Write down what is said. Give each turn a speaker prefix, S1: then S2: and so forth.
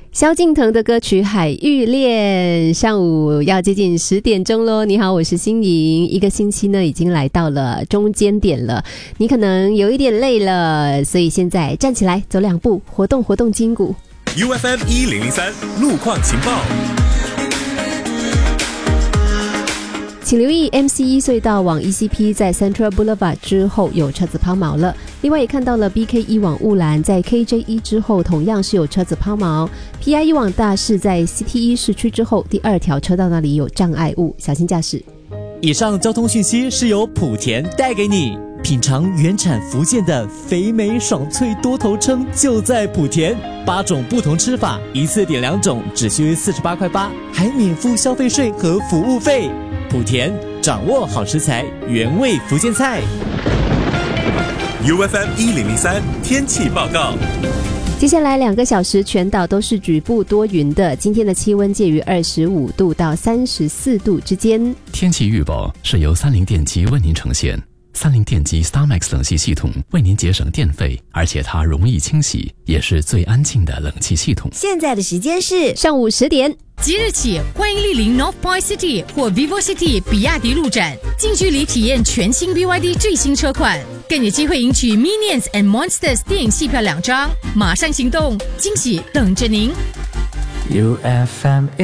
S1: 萧敬腾的歌曲《海芋恋》，上午要接近10点钟咯。你好，我是心莹。一个星期呢已经来到了中间点了，你可能有一点累了，所以现在站起来走2步，活动活动筋骨。
S2: UFM 1003路况情报。
S1: 请留意 MC1 隧道往 ECP 在 Central Boulevard 之后有车子抛锚了，另外也看到了 BK1 往雾兰在 KJ1 之后同样是有车子抛锚， PI1 往大市在 CT1 市区之后第2条车道那里有障碍物，小心驾驶。
S3: 以上交通讯息是由莆田带给你，品尝原产福建的肥美爽脆多头称就在莆田，8种不同吃法，一次点2种只需48块8，还免付消费税和服务费。莆田掌握好食材，原味福建菜。
S2: UFM 1003天气报告。
S1: 接下来2个小时全岛都是局部多云的，今天的气温介于25度到34度之间。
S4: 天气预报是由三菱电机为您呈现。三菱电机 StarMax 冷气系统为您节省电费，而且它容易清洗，也是最安静的冷气系统。
S5: 现在的时间是
S1: 上午10点。
S6: 即日起，欢迎莅临 North Point City 或 Vivo City 比亚迪路展，近距离体验全新 BYD 最新车款，更有机会赢取 Minions and Monsters 电影戏票2张。马上行动，惊喜等着您。
S7: UFM